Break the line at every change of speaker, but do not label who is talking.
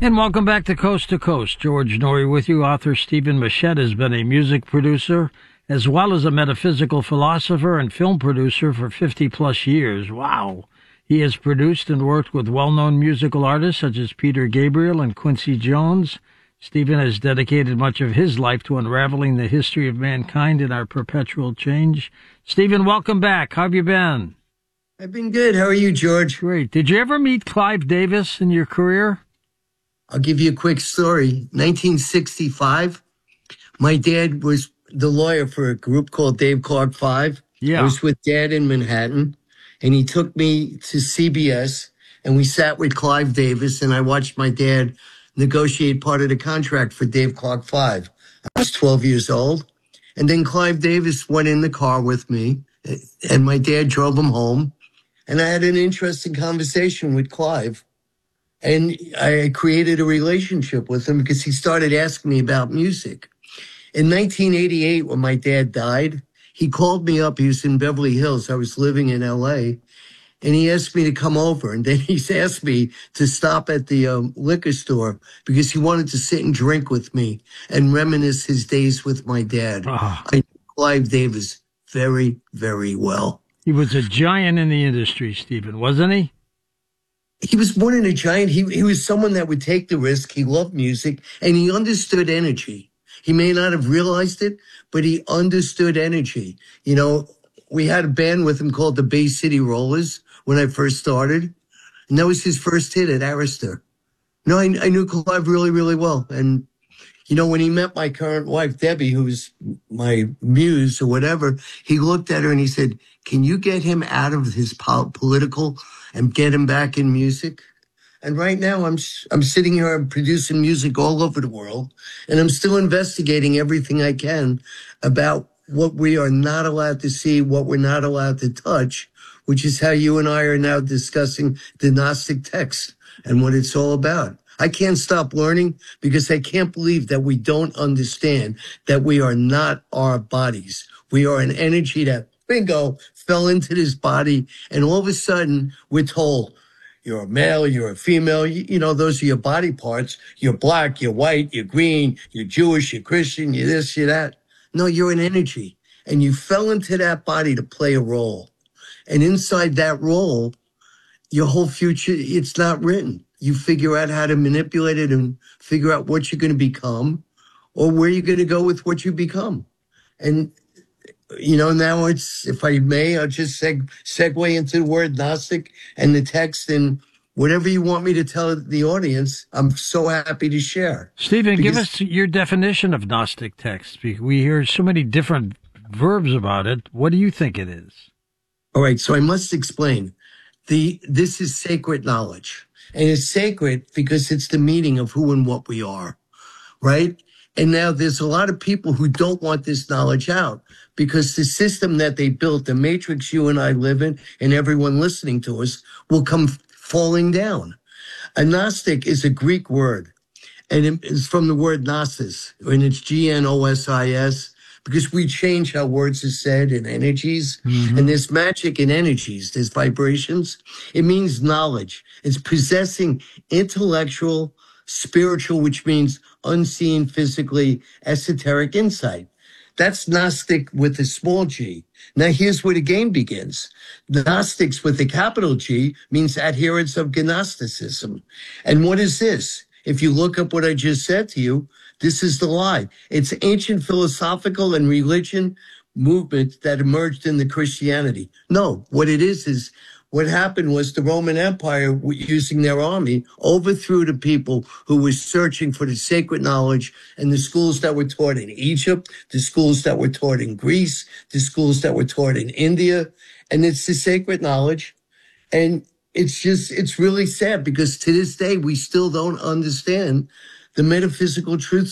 And welcome back to Coast. George Norrie with you. Author Stephen Machette has been a music producer as well as a metaphysical philosopher and film producer for 50-plus years. Wow. He has produced and worked with well-known musical artists such as Peter Gabriel and Quincy Jones. Stephen has dedicated much of his life to unraveling the history of mankind and our perpetual change. Stephen, welcome back. How have you been?
I've been good. How are you, George?
Great. Did you ever meet Clive Davis in your career?
I'll give you a quick story. 1965, my dad was the lawyer for a group called Dave Clark 5.
Yeah.
I was with Dad in Manhattan, and he took me to CBS, and we sat with Clive Davis, and I watched my dad negotiate part of the contract for Dave Clark 5. I was 12 years old, and then Clive Davis went in the car with me, and my dad drove him home, and I had an interesting conversation with Clive. And I created a relationship with him because he started asking me about music. In 1988, when my dad died, he called me up. He was in Beverly Hills. I was living in LA. And he asked me to come over. And then he's asked me to stop at the liquor store because he wanted to sit and drink with me and reminisce his days with my dad. I knew Clive Davis very, very well.
He was a giant in the industry, Stephen, wasn't he?
He was more than a giant. He was someone that would take the risk. He loved music, and he understood energy. He may not have realized it, but he understood energy. You know, we had a band with him called the Bay City Rollers when I first started, and that was his first hit at Arista. No, I knew Clive really, really well. And, you know, when he met my current wife, Debbie, who's my muse or whatever, he looked at her and he said, "Can you get him out of his political and get him back in music?" And right now I'm sitting here, I'm producing music all over the world, and I'm still investigating everything I can about what we are not allowed to see, what we're not allowed to touch, which is how you and I are now discussing the Gnostic text and what it's all about. I can't stop learning because I can't believe that we don't understand that we are not our bodies. We are an energy that, bingo, fell into this body, and all of a sudden we're told, you're a male, you're a female, you know, those are your body parts. You're black, you're white, you're green, you're Jewish, you're Christian, you're this, you're that. No, you're an energy, and you fell into that body to play a role. And inside that role, your whole future, it's not written. You figure out how to manipulate it and figure out what you're going to become or where you're going to go with what you become. And, you know, now it's, if I may, I'll just segue into the word Gnostic and the text, and whatever you want me to tell the audience, I'm so happy to share.
Stephen, give us your definition of Gnostic text. We hear so many different verbs about it. What do you think it is?
All right, so I must explain. This is sacred knowledge. And it's sacred because it's the meaning of who and what we are, right? And now there's a lot of people who don't want this knowledge out because the system that they built, the matrix you and I live in, and everyone listening to us, will come falling down. A Gnostic is a Greek word, and it's from the word gnosis, and it's Gnosis, because we change how words are said and energies. Mm-hmm. And there's magic in energies. There's vibrations. It means knowledge. It's possessing intellectual, spiritual, which means unseen, physically, esoteric insight. That's Gnostic with a small g. Now, here's where the game begins. Gnostics with a capital G means adherents of Gnosticism. And what is this? If you look up what I just said to you, this is the lie. It's ancient philosophical and religion movement that emerged in the Christianity. No, what it is what happened was the Roman Empire, using their army, overthrew the people who were searching for the sacred knowledge, and the schools that were taught in Egypt, the schools that were taught in Greece, the schools that were taught in India. And it's the sacred knowledge. And it's really sad because to this day, we still don't understand the metaphysical truths